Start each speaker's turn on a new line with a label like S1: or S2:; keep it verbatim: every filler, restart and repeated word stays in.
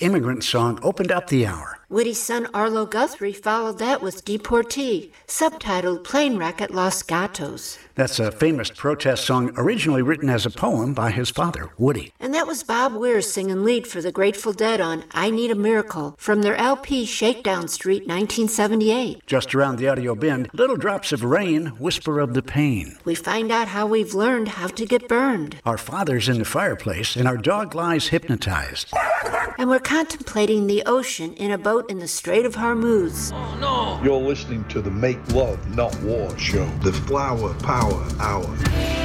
S1: Immigrant Song opened up the hour.
S2: Woody's son Arlo Guthrie followed that with Deportee, subtitled Plane Wreck at Los Gatos.
S1: That's a famous protest song originally written as a poem by his father, Woody.
S2: And that was Bob Weir singing lead for the Grateful Dead on I Need a Miracle from their L P Shakedown Street nineteen seventy-eight.
S1: Just around the audio bin, Little Drops of Rain, Whisper of the Pain.
S2: We find out how we've learned how to get burned.
S1: Our father's in the fireplace and our dog lies hypnotized.
S2: And we're contemplating the ocean in a boat in the Strait of Hormuz.
S3: Oh, no!
S4: You're listening to the Make Love, Not War show, the Flower Power Hour.